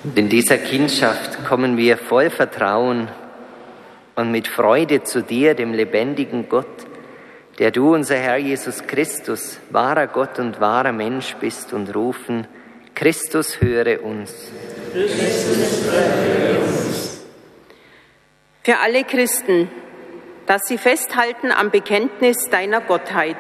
Und in dieser Kindschaft kommen wir voll Vertrauen und mit Freude zu dir, dem lebendigen Gott, der du, unser Herr Jesus Christus, wahrer Gott und wahrer Mensch bist, und rufen: Christus, höre uns. Christus, höre uns. Für alle Christen, dass sie festhalten am Bekenntnis deiner Gottheit.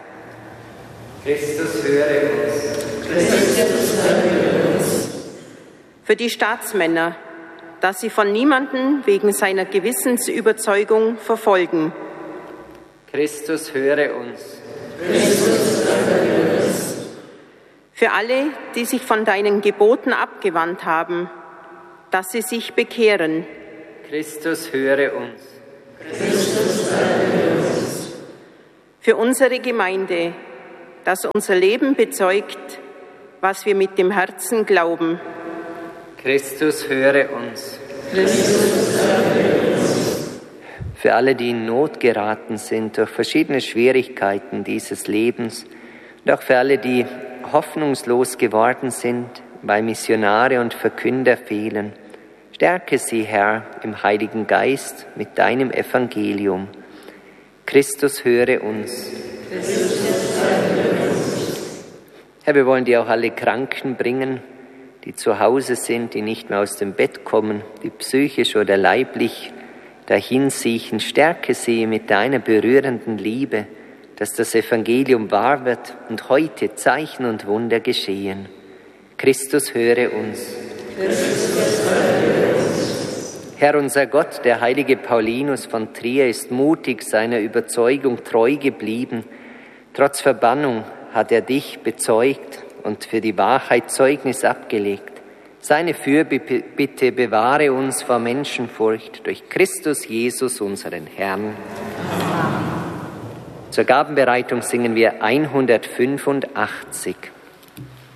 Christus, höre uns. Christus, höre uns. Für die Staatsmänner, dass sie von niemandem wegen seiner Gewissensüberzeugung verfolgen. Christus, höre uns. Christus, höre uns. Für alle, die sich von deinen Geboten abgewandt haben, dass sie sich bekehren. Christus, höre uns. Christus, höre uns. Für unsere Gemeinde, dass unser Leben bezeugt, was wir mit dem Herzen glauben. Christus, höre uns. Christus, höre uns. Für alle, die in Not geraten sind durch verschiedene Schwierigkeiten dieses Lebens, und auch für alle, die hoffnungslos geworden sind, weil Missionare und Verkünder fehlen. Stärke sie, Herr, im Heiligen Geist mit deinem Evangelium. Christus, höre uns. Christus, höre uns. Herr, wir wollen dir auch alle Kranken bringen, die zu Hause sind, die nicht mehr aus dem Bett kommen, die psychisch oder leiblich dahinsiechen. Stärke sie mit deiner berührenden Liebe, dass das Evangelium wahr wird und heute Zeichen und Wunder geschehen. Christus, höre uns. Christus, höre uns. Herr, unser Gott, der heilige Paulinus von Trier, ist mutig seiner Überzeugung treu geblieben. Trotz Verbannung hat er dich bezeugt und für die Wahrheit Zeugnis abgelegt. Seine Fürbitte bewahre uns vor Menschenfurcht durch Christus Jesus, unseren Herrn. Amen. Zur Gabenbereitung singen wir 185.